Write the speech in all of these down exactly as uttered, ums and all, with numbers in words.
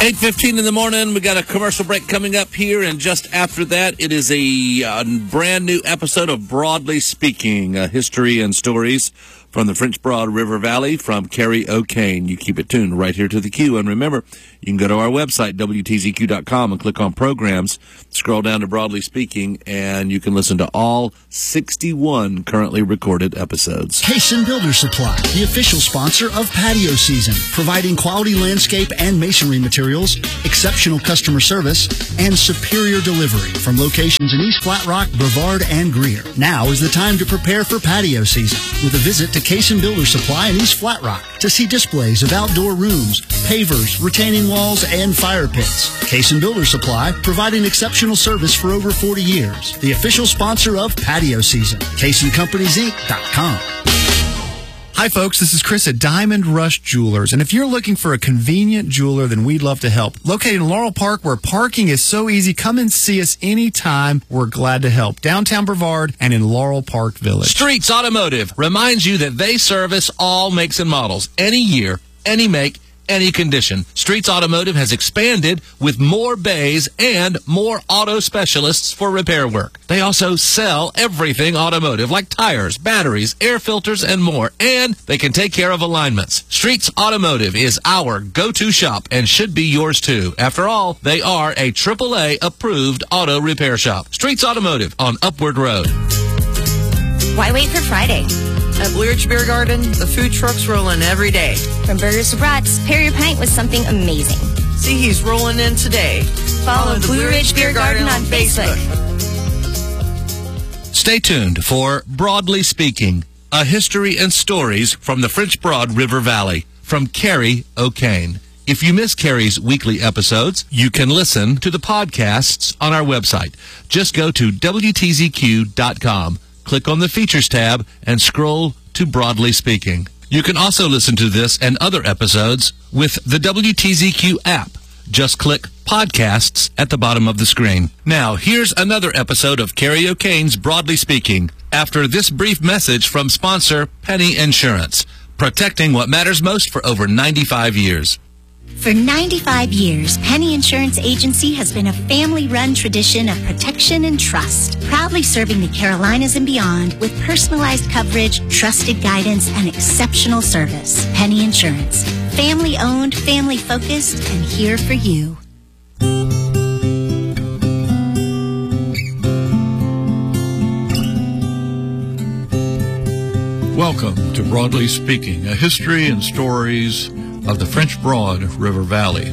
eight fifteen in the morning. We got a commercial break coming up here, and just after that, it is a uh, brand new episode of Broadly Speaking, uh, history and stories from the French Broad River Valley from Carrie O'Kane. You keep it tuned right here to the Q. And remember, you can go to our website, W T Z Q dot com, and click on programs, scroll down to Broadly Speaking, and you can listen to all sixty-one currently recorded episodes. Cason Builder Supply, the official sponsor of patio season, providing quality landscape and masonry materials, exceptional customer service, and superior delivery from locations in East Flat Rock, Brevard, and Greer. Now is the time to prepare for patio season with a visit to Cason Builder Supply in East Flat Rock to see displays of outdoor rooms, pavers, retaining walls, and fire pits. Cason Builder Supply, providing exceptional service for over forty years. The official sponsor of patio season. Cason Companies Inc dot com. Hi, folks. This is Chris at Diamond Rush Jewelers. And if you're looking for a convenient jeweler, then we'd love to help. Located in Laurel Park, where parking is so easy, come and see us anytime. We're glad to help. Downtown Brevard and in Laurel Park Village. Streets Automotive reminds you that they service all makes and models, any year, any make, any condition. Streets Automotive has expanded with more bays and more auto specialists for repair work. They also sell everything automotive, like tires, batteries, air filters, and more. And they can take care of alignments. Streets Automotive is our go-to shop and should be yours too. After all, they are a triple A approved auto repair shop. Streets Automotive on Upward Road. Why wait for Friday? At Blue Ridge Beer Garden, the food truck's rolling every day. From burgers to brats, pair your pint with something amazing. See, he's rolling in today. Follow, Follow the Blue, Blue Ridge Beer Garden, Garden on Facebook. Stay tuned for Broadly Speaking, a history and stories from the French Broad River Valley from Carrie O'Kane. If you miss Carrie's weekly episodes, you can listen to the podcasts on our website. Just go to W T Z Q dot com. Click on the Features tab and scroll to Broadly Speaking. You can also listen to this and other episodes with the W T Z Q app. Just click Podcasts at the bottom of the screen. Now, here's another episode of Carrie O'Kane's Broadly Speaking after this brief message from sponsor Penny Insurance, protecting what matters most for over ninety-five years. For ninety-five years, Penny Insurance Agency has been a family-run tradition of protection and trust, proudly serving the Carolinas and beyond with personalized coverage, trusted guidance, and exceptional service. Penny Insurance, family-owned, family-focused, and here for you. Welcome to Broadly Speaking, a history and stories of the French Broad River Valley.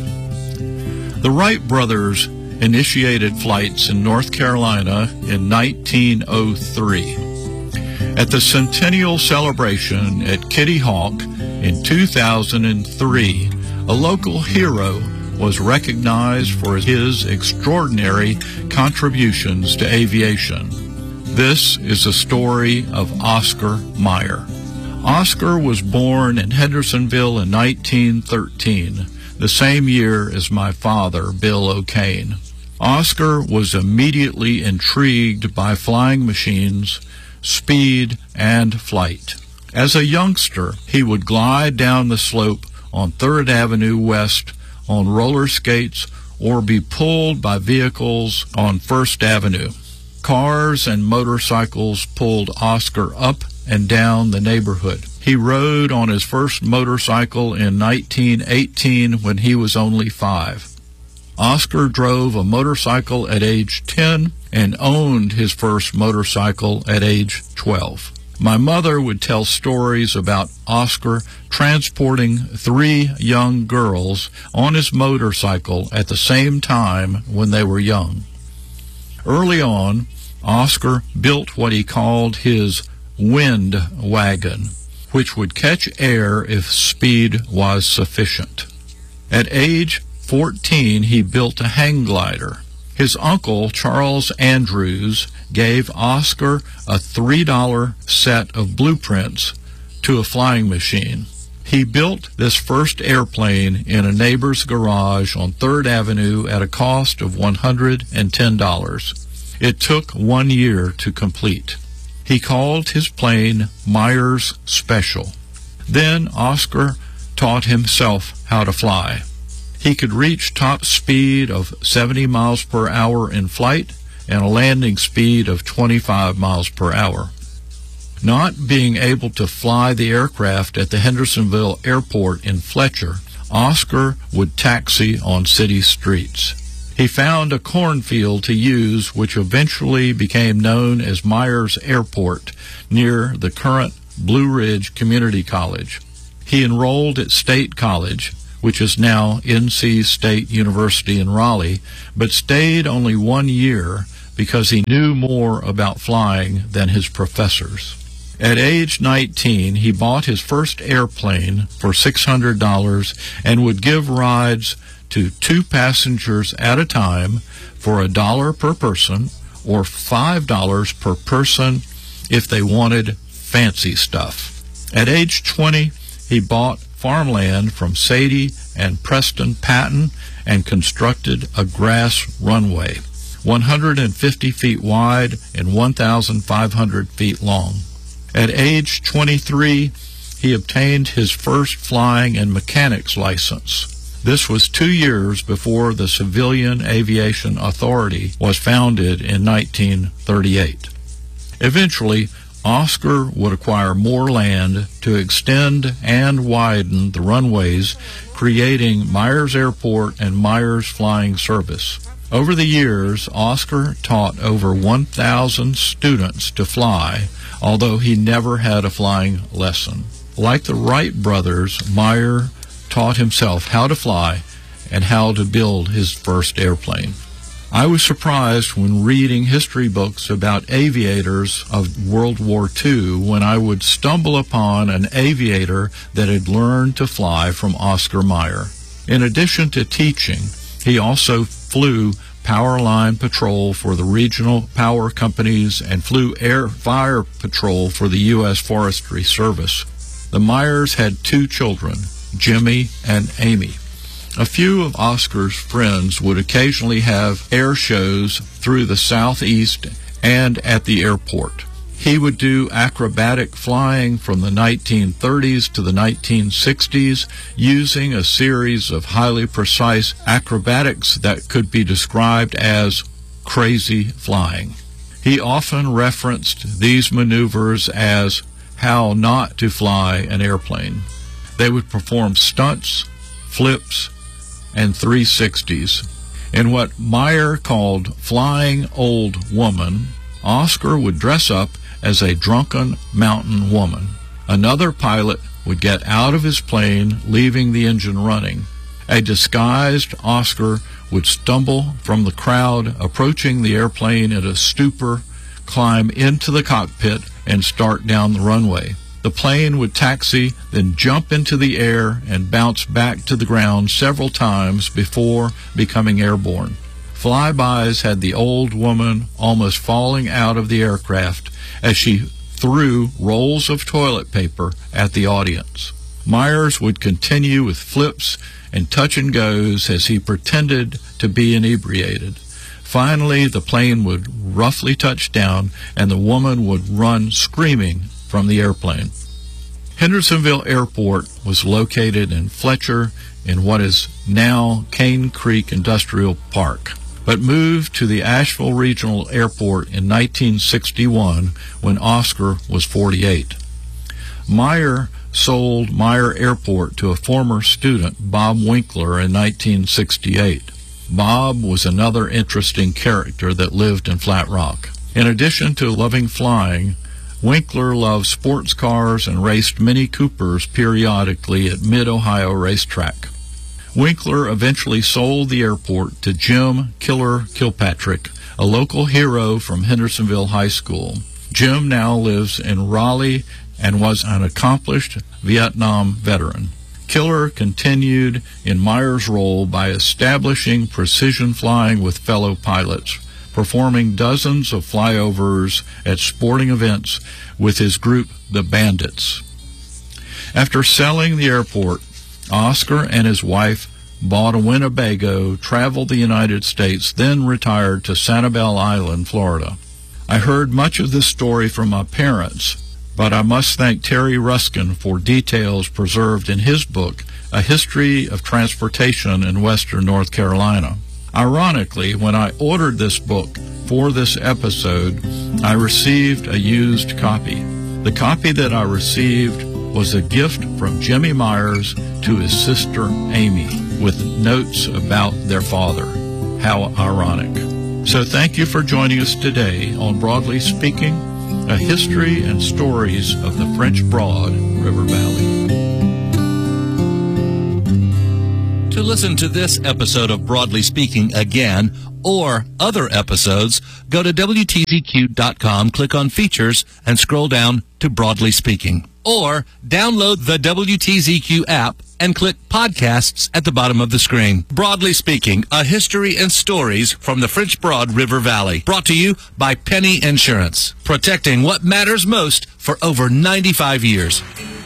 The Wright brothers initiated flights in North Carolina in nineteen oh three. At the centennial celebration at Kitty Hawk in two thousand three, a local hero was recognized for his extraordinary contributions to aviation. This is the story of Oscar Mayer. Oscar was born in Hendersonville in nineteen thirteen, the same year as my father, Bill O'Kane. Oscar was immediately intrigued by flying machines, speed, and flight. As a youngster, he would glide down the slope on third Avenue West on roller skates or be pulled by vehicles on first Avenue. Cars and motorcycles pulled Oscar up and down the neighborhood. He rode on his first motorcycle in nineteen eighteen when he was only five. Oscar drove a motorcycle at age ten and owned his first motorcycle at age twelve. My mother would tell stories about Oscar transporting three young girls on his motorcycle at the same time when they were young. Early on, Oscar built what he called his wind wagon, which would catch air if speed was sufficient. At age fourteen, he built a hang glider. His uncle, Charles Andrews, gave Oscar a three dollar set of blueprints to a flying machine. He built this first airplane in a neighbor's garage on third Avenue at a cost of one hundred ten dollars. It took one year to complete. He called his plane Myers Special. Then Oscar taught himself how to fly. He could reach top speed of seventy miles per hour in flight and a landing speed of twenty-five miles per hour. Not being able to fly the aircraft at the Hendersonville Airport in Fletcher, Oscar would taxi on city streets. He found a cornfield to use, which eventually became known as Myers Airport, near the current Blue Ridge Community College. He enrolled at State College, which is now N C State University in Raleigh, but stayed only one year because he knew more about flying than his professors. At age nineteen, he bought his first airplane for six hundred dollars and would give rides to two passengers at a time for a dollar per person or five dollars per person if they wanted fancy stuff. At age twenty, he bought farmland from Sadie and Preston Patton and constructed a grass runway, one hundred fifty feet wide and one thousand five hundred feet long. At age twenty-three, he obtained his first flying and mechanics license. This was two years before the Civilian Aviation Authority was founded in nineteen thirty-eight. Eventually, Oscar would acquire more land to extend and widen the runways, creating Myers Airport and Myers Flying Service. Over the years, Oscar taught over one thousand students to fly, although he never had a flying lesson. Like the Wright brothers, Meyer taught himself how to fly and how to build his first airplane. I was surprised when reading history books about aviators of World War Two when I would stumble upon an aviator that had learned to fly from Oscar Mayer. In addition to teaching, he also flew power line patrol for the regional power companies and flew air fire patrol for the U S Forestry Service. The Myers had two children, Jimmy and Amy. A few of Oscar's friends would occasionally have air shows through the southeast and at the airport. He would do acrobatic flying from the nineteen thirties to the nineteen sixties using a series of highly precise acrobatics that could be described as crazy flying. He often referenced these maneuvers as how not to fly an airplane. They would perform stunts, flips, and three sixties. In what Meyer called Flying Old Woman, Oscar would dress up as a drunken mountain woman. Another pilot would get out of his plane, leaving the engine running. A disguised Oscar would stumble from the crowd, approaching the airplane in a stupor, climb into the cockpit, and start down the runway. The plane would taxi, then jump into the air and bounce back to the ground several times before becoming airborne. Flybys had the old woman almost falling out of the aircraft as she threw rolls of toilet paper at the audience. Myers would continue with flips and touch and goes as he pretended to be inebriated. Finally, the plane would roughly touch down and the woman would run screaming from the airplane. Hendersonville Airport was located in Fletcher in what is now Cane Creek Industrial Park, but moved to the Asheville Regional Airport in nineteen sixty-one when Oscar was forty-eight. Meyer sold Meyer Airport to a former student, Bob Winkler, in nineteen sixty-eight. Bob was another interesting character that lived in Flat Rock. In addition to loving flying, Winkler loved sports cars and raced Mini Coopers periodically at Mid-Ohio Racetrack. Winkler eventually sold the airport to Jim Killer Kilpatrick, a local hero from Hendersonville High School. Jim now lives in Raleigh and was an accomplished Vietnam veteran. Killer continued in Meyer's role by establishing precision flying with fellow pilots, performing dozens of flyovers at sporting events with his group, the Bandits. After selling the airport, Oscar and his wife bought a Winnebago, traveled the United States, then retired to Sanibel Island, Florida. I heard much of this story from my parents, but I must thank Terry Ruskin for details preserved in his book, A History of Transportation in Western North Carolina. Ironically, when I ordered this book for this episode, I received a used copy. The copy that I received was a gift from Jimmy Myers to his sister Amy, with notes about their father. How ironic. So thank you for joining us today on Broadly Speaking, a history and stories of the French Broad River Valley. To listen to this episode of Broadly Speaking again, or other episodes, go to W T Z Q dot com, click on Features, and scroll down to Broadly Speaking. Or download the W T Z Q app and click Podcasts at the bottom of the screen. Broadly Speaking, a history and stories from the French Broad River Valley. Brought to you by Penny Insurance, protecting what matters most for over ninety-five years.